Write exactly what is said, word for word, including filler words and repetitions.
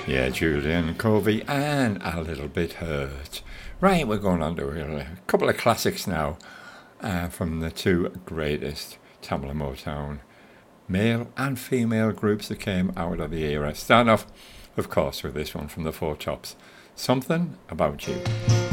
Yeah, Julian Covey and A Little Bit Hurt. Right, we're going on to a couple of classics now uh, from the two greatest Tamla Motown male and female groups that came out of the era. Start off, of course, with this one from the Four Tops, Something About You.